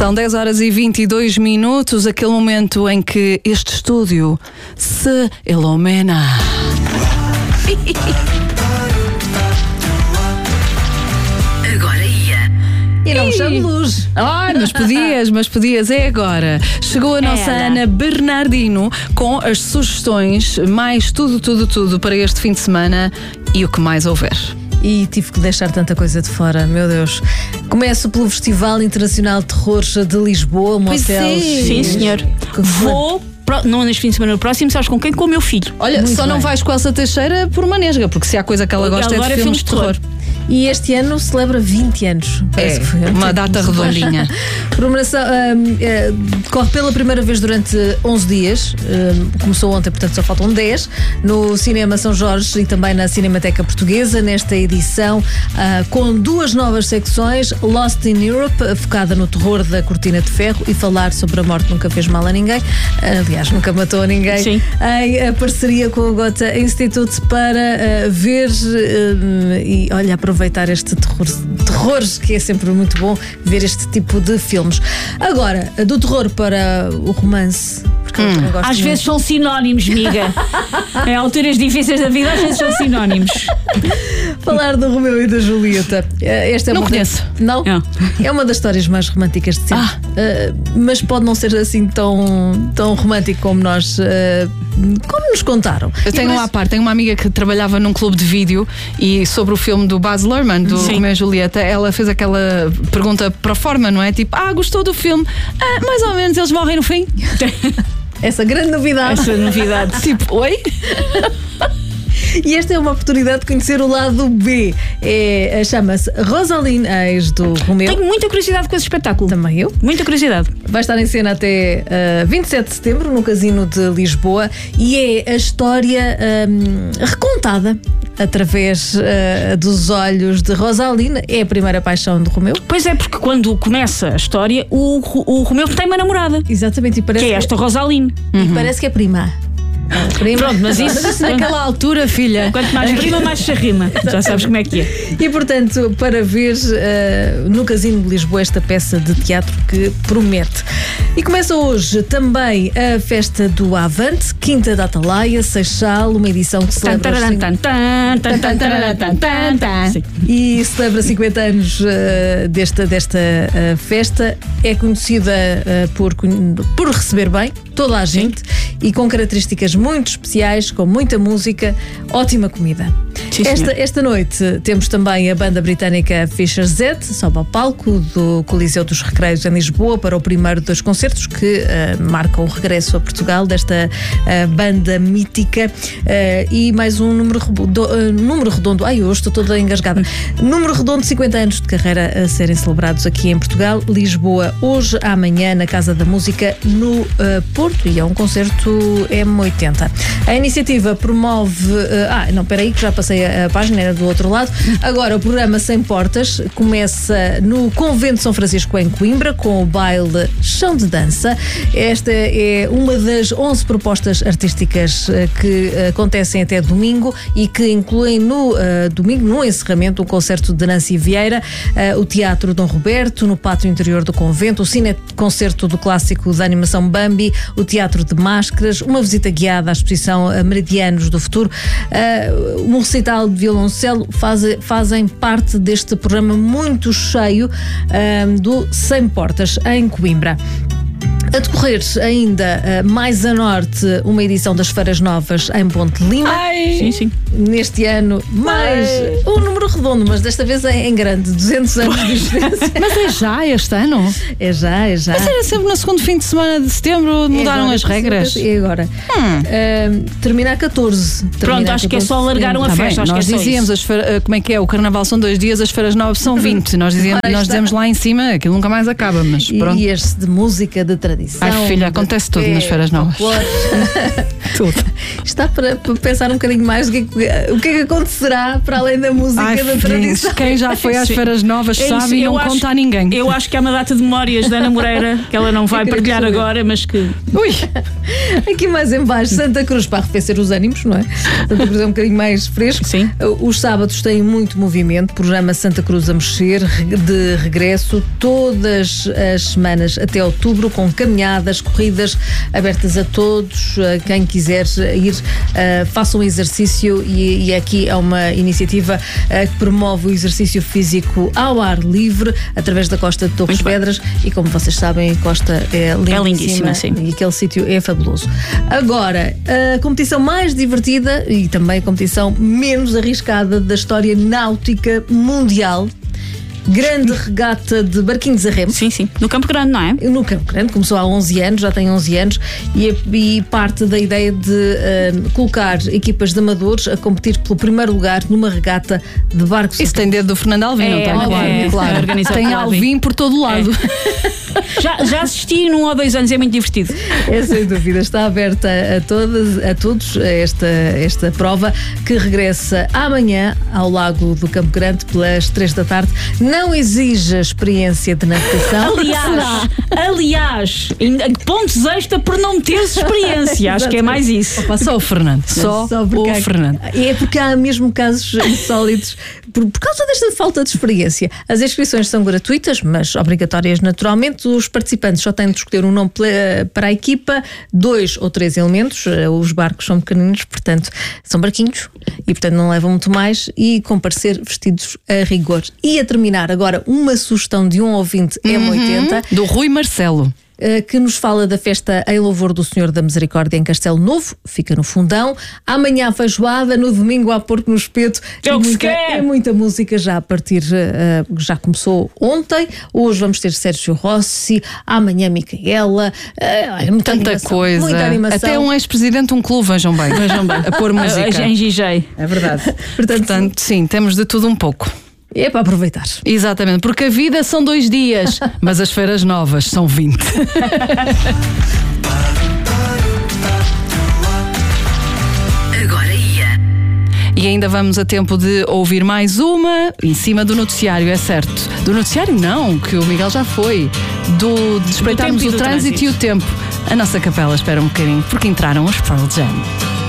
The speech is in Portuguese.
São 10h22, aquele momento em que este estúdio se ilumina. Agora ia. E não me chamo luz. Ai, mas podias, é agora. Chegou a nossa Ana Bernardino com as sugestões, mais tudo para este fim de semana e o que mais houver. E tive que deixar tanta coisa de fora, meu Deus. Começo pelo Festival Internacional de Terror de Lisboa, motel. Sim, senhor. Vou, não neste fim de semana, no próximo, sabes com quem? Com o meu filho. Olha, Muito só não bem. vais com a Elsa Teixeira por uma nesga, porque se há coisa que ela gosta Ela é de adora filmes de terror. E este ano celebra 20 anos. Parece que foi Uma data redondinha. Corre pela primeira vez durante 11 dias. Começou ontem, portanto só faltam 10. No Cinema São Jorge e também na Cinemateca Portuguesa, nesta edição, com duas novas secções: Lost in Europe, focada no terror da Cortina de Ferro, e falar sobre a morte nunca fez mal a ninguém. Aliás, nunca matou a ninguém. Sim. Em parceria com o Gotha Institute para ver e, olha, aproveitar este terror, que é sempre muito bom ver este tipo de filmes. Agora, do terror para o romance, porque eu também gosto Às muito. vezes são sinónimos, miga. Em alturas difíceis da vida, às vezes são sinónimos. Falar do Romeu e da Julieta. Esta é Não uma conheço. Não? Não. É uma das histórias mais românticas de sempre. Mas pode não ser assim tão romântico como nós como nos contaram. Eu tenho uma parte, tenho uma amiga que trabalhava num clube de vídeo e sobre o filme do Baz Luhrmann, do Sim. Romeu e Julieta, ela fez aquela pergunta pro forma, não é? Tipo, gostou do filme? Mais ou menos, eles morrem no fim. Essa grande novidade. Essa novidade. Tipo, oi? E esta é uma oportunidade de conhecer o lado B. Chama-se Rosaline, a ex do Romeu. Tenho muita curiosidade com esse espetáculo. Também eu. Muita curiosidade. Vai estar em cena até 27 de setembro no Casino de Lisboa e é a história recontada através dos olhos de Rosaline. É a primeira paixão de Romeu. Pois é, porque quando começa a história, o Romeu tem uma namorada, Exatamente, e parece que é esta Rosaline. e parece que é prima. Pronto, mas isso Naquela altura, filha. Quanto mais prima, mais charrima. Já sabes como é que é. E portanto, para ver no Casino de Lisboa esta peça de teatro que promete. E começa hoje também a festa do Avante, Quinta da Atalaia, Seixal, uma edição que celebra Sim. e celebra 50 anos desta festa. É conhecida por receber bem toda a gente e com características muito especiais, com muita música, ótima comida. Sim, Esta noite temos também a banda britânica Fisher Z, sobe ao palco do Coliseu dos Recreios em Lisboa para o primeiro dos concertos que marcam o regresso a Portugal desta banda mítica, e mais um número redondo. Ai, hoje estou toda engasgada. Número redondo de 50 anos de carreira a serem celebrados aqui em Portugal, Lisboa, hoje, amanhã, na Casa da Música, no Porto, e é um concerto M80. A iniciativa promove... não, espera aí, que já passei a página, era do outro lado. Agora, o programa Sem Portas começa no Convento de São Francisco, em Coimbra, com o baile Chão de Dança. Esta é uma das 11 propostas artísticas que acontecem até domingo e que incluem no domingo, no encerramento, um concerto de Nancy Vieira, o Teatro Dom Roberto, no pátio interior do convento, o cine-concerto do clássico da animação Bambi, o Teatro de Máscaras, uma visita guiada à exposição Meridianos do Futuro, um recital de violoncelo, fazem parte deste programa muito cheio do Sem Portas, em Coimbra. A decorrer ainda mais a norte, uma edição das Feiras Novas em Ponte Lima. Sim. Neste ano, mais um número redondo, mas desta vez em grande, 200 anos de existência. Mas é já este ano? É já. Mas era sempre no segundo fim de semana de setembro, mudaram as regras. E agora? Termina a 14. Pronto, acho que é só alargaram a Tá festa. bem, Acho nós que é só dizíamos, isso. como é que é? O carnaval são 2 dias, as feiras novas são 20. Nós dizemos lá em cima, aquilo nunca mais acaba, mas pronto. E este de música, de tradição. Ai, filha, acontece tudo nas feiras novas. Tudo. Está para pensar um bocadinho mais o que é que acontecerá para além da música. Ai, da tradição. Quem já foi às feiras novas sabe e não conta a ninguém. Eu acho que há uma data de memórias da Ana Moreira que ela não vai partilhar agora, mas que... Ui! Aqui mais em baixo, Santa Cruz, para arrefecer os ânimos, não é? Santa Cruz é um bocadinho mais fresco. Sim. Os sábados têm muito movimento, programa Santa Cruz a mexer, de regresso, todas as semanas até outubro, com caminhadas, corridas abertas a todos. Quem quiser ir, faça um exercício e aqui é uma iniciativa que promove o exercício físico ao ar livre, através da Costa de Torres Vedras, e como vocês sabem, a costa é lindíssima, sim. E aquele sítio é fabuloso. Agora, a competição mais divertida e também a competição menos arriscada da história náutica mundial. Grande regata de barquinhos a remo. Sim, no Campo Grande, não é? No Campo Grande, começou há 11 anos, já tem 11 anos, e parte da ideia de colocar equipas de amadores a competir pelo primeiro lugar numa regata de barcos. Isso tem dedo do Fernando Alvim, não tem? Claro. Tem Alvim por todo lado. Já assisti num ou 2 anos, é muito divertido. É sem dúvida, está aberta a todos esta prova, que regressa amanhã ao Lago do Campo Grande pelas 3 da tarde. Não exige a experiência de natação. Aliás, pontos extra por não teres experiência. Acho que é mais isso. Opa, só o Fernando. Só o Fernando. É porque há mesmo casos insólitos por causa desta falta de experiência. As inscrições são gratuitas, mas obrigatórias naturalmente. Os participantes só têm de escolher um nome para a equipa, 2 ou 3 elementos. Os barcos são pequeninos, portanto, são barquinhos e, portanto, não levam muito mais, e comparecer vestidos a rigor. E a terminar agora uma sugestão de um ouvinte M80 do Rui Marcelo, que nos fala da festa em louvor do Senhor da Misericórdia em Castelo Novo, fica no Fundão. Amanhã feijoada, no domingo há porco no espeto. É muita música já a partir, já começou ontem. Hoje vamos ter Sérgio Rossi, amanhã Micaela, tanta animação, coisa. Muita animação. Até um ex-presidente de um clube, vejam bem, a pôr música. Em GJ. É verdade. Portanto, sim, temos de tudo um pouco. É para aproveitar. Exatamente, porque a vida são 2 dias, mas as feiras novas são 20. Agora ia. E ainda vamos a tempo de ouvir mais uma em cima do noticiário, é certo. Do noticiário não, que o Miguel já foi. De espreitarmos o trânsito e o tempo. A nossa capela espera um bocadinho, porque entraram os Pearl Jam.